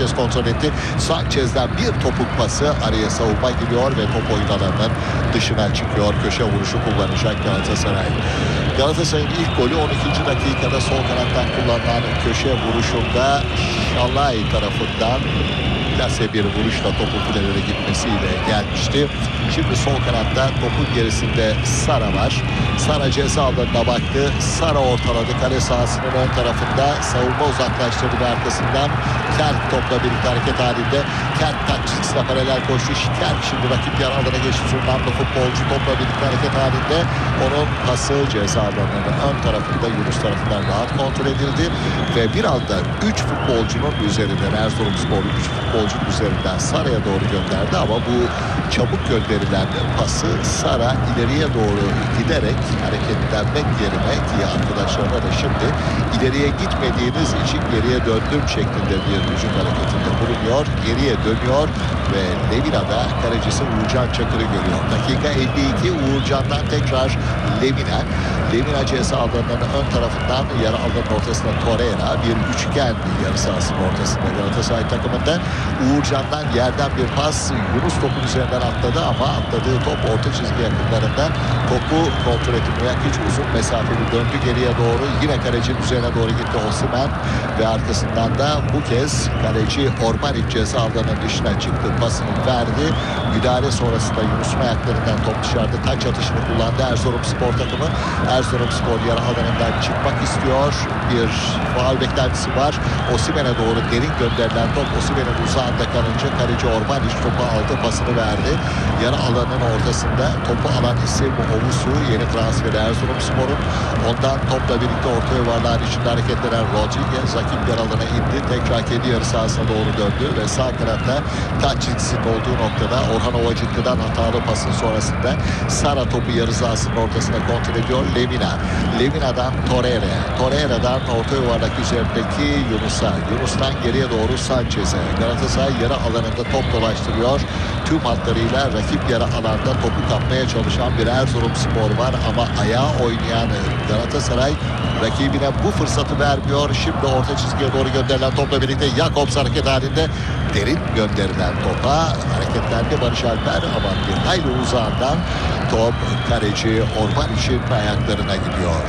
Sanchez kontrol etti. Sanchez'den bir topuk pası, araya savunma giriyor ve top oyun alanının dışına çıkıyor. Köşe vuruşu kullanacak Galatasaray. Galatasaray'ın ilk golü 12. dakikada sol kanattan kullanılan köşe vuruşunda Şalay tarafından plase bir vuruşla topun filelere gitmesiyle gelmişti. Şimdi sol kanatta topun gerisinde Sara var. Sara ceza alanına baktı. Sara ortaladı. Kale sahasının ön tarafında savunma uzaklaştırdı ve arkasından Kerk topla birlikte hareket halinde. Kerk taç çizgisine paralel koştu. Kerk şimdi rakip yer alana geçti. Zurnamlı futbolcu topla birlikte hareket halinde. Onun pası ceza alanının ön tarafında Yunus tarafından rahat kontrol edildi. Ve bir anda 3 futbolcunun üzerinden, Erzurumspor 3 futbolcunun üzerinden Sara'ya doğru gönderdi ama bu çabuk gönderilen pası Sara ileriye doğru giderek hareketlenmek yerine, ki arkadaşlarına da şimdi ileriye gitmediğiniz için geriye döndüm şeklinde bir vücut hareketinde bulunuyor. Geriye dönüyor ve Levina'da kalecisi Uğurcan Çakır'ı görüyor. Dakika 52, Uğurcan'dan tekrar Lemina. Lemina ceza alanının ön tarafından yarı alanın ortasında Torreira, bir üçgen yarı sahasının ortasında Galatasaray takımında. Uğurcan'dan yerden bir pas, Yunus topun üzerinden atladı ama atladığı top orta çizgi yakınlarında. Topu kontrol etmeye hiç uzun mesafeli döndü geriye doğru. Yine kalecinin üzerine doğru gitti Osimhen ve arkasından da bu kez kaleci Ormanic ceza alanının dışına çıktı. Pasını verdi. Müdahale sonrasında Yunus'un ayaklarından top dışarıda, taç atışını kullandı Erzurumspor takımı. Erzurumspor yarı alanından çıkmak istiyor. Bir faul beklentisi var. Osimhen'e doğru derin gönderilen top Osimhen'in uzağında kalınca kaleci Ormanic topu aldı, pasını verdi. Yarı alanın ortasında topu alan isim Ovusu, yeni transferi Erzurumspor'un. Ondan topla birlikte orta yuvarlağın içinde hareketlenen Rodriguez rakip yer alana indi. Tekrar kendi yarı sahasına doğru döndü ve sağ kanatta taç çizgisinin olduğu noktada Orhan Ovacıklı'dan hatalı pasın sonrasında Sara topu yarı sahasının ortasına kontrol ediyor. Lemina'dan Torreira'ya, Torreira'dan orta yuvarlak üzerindeki Yunus'a, Yunus'tan geriye doğru Sanchez'e. Galatasaray yarı alanında top dolaştırıyor. Tüm hatlarıyla rakip yarı alanda topu kapmaya çalışan bir Erzurumspor var ama ayağa oynayan Galatasaray rakibine bu fırsatı vermiyor. Şimdi orta çizgiye doğru gönderilen topla birlikte Jakobs hareket halinde, derin gönderilen topa hareketlendi Barış Alper ama bir hayli uzağından top kaleci Ormanic'in ayaklarına gidiyor.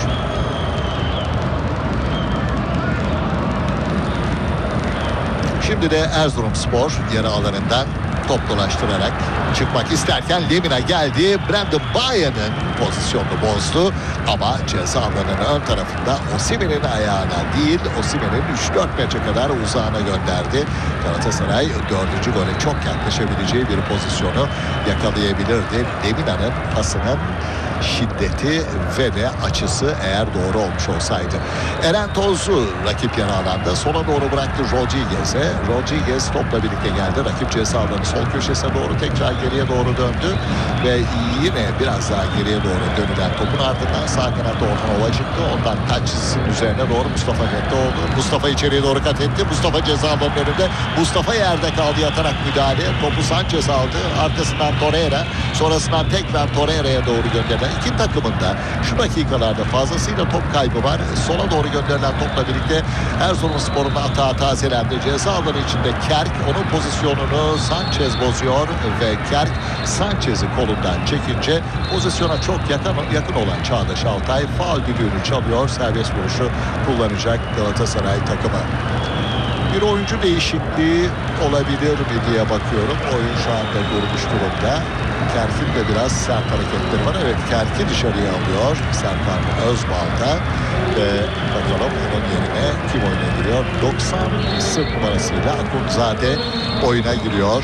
Şimdi de Erzurumspor yarı alanından top dolaştırarak çıkmak isterken Lemina geldi. Brandon Baya'nın pozisyonunu bozdu ama ceza alanının ön tarafında Osimhen'in ayağına değil, Osimhen'in 3-4 metre kadar uzağına gönderdi. Galatasaray 4. gole çok yaklaşabileceği bir pozisyonu yakalayabilirdi. Lemina'nın pasının şiddeti ve de açısı eğer doğru olmuş olsaydı. Eren Tozlu rakip yarı alanda sola doğru bıraktı Rodriguez'e. Rodriguez topla birlikte geldi. Rakip ceza alanı sol köşesine doğru tekrar geriye doğru döndü ve yine biraz daha geriye doğru dönülen topun ardından sağ kanatta Orhan Ovacıklı. Ondan taç çizgisinin üzerine doğru Mustafa Nettoğlu. Mustafa içeriye doğru kat etti. Mustafa ceza alanının önünde. Mustafa yerde kaldı, yatarak müdahale. Topu Sanchez aldı. Arkasından Torreira. Sonrasından tekrar Torreira'ya doğru gönderilen iki takımın da şu dakikalarda fazlasıyla top kaybı var. Sola doğru gönderilen topla birlikte Erzurumspor'un hata tazelendi. Ceza alanı içinde Kerk, onun pozisyonunu Sanchez bozuyor ve Kerk Sanchez'i kolundan çekince pozisyona çok yakın olan Çağdaş Altay faul düdüğünü çalıyor. Serbest vuruşu kullanacak Galatasaray takımı. Bir oyuncu değişikliği olabilir mi diye bakıyorum. Oyun şu anda durmuş durumda. Kerk'in de biraz sert hareketleri var. Evet, Kerk'i dışarıya alıyor Serkan Özbalta. Ve bakalım onun yerine kim oyuna giriyor? 90 sırt numarasıyla Akunzade oyuna giriyor.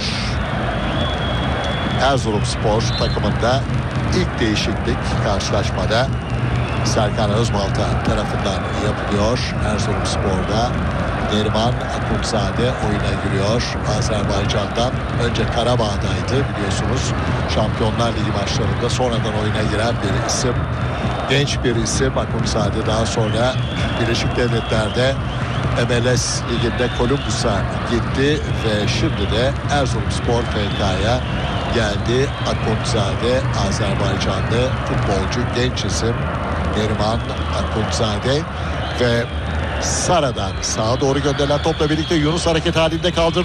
Erzurumspor takımında ilk değişiklik karşılaşmada Serkan Özbalta tarafından yapılıyor. Erzurumspor'da Neriman Akunzade oyuna giriyor. Azerbaycan'dan önce Karabağ'daydı biliyorsunuz. Şampiyonlar Ligi maçlarında sonradan oyuna giren bir isim. Genç bir isim Akunzade, daha sonra Birleşik Devletler'de MLS Ligi'nde Columbus'a gitti ve şimdi de Erzurumspor FK'ya geldi. Akunzade Azerbaycanlı futbolcu, genç isim Neriman Akunzade ve Sara'dan sağa doğru gönderilen topla birlikte Yunus hareket halinde kaldırdı.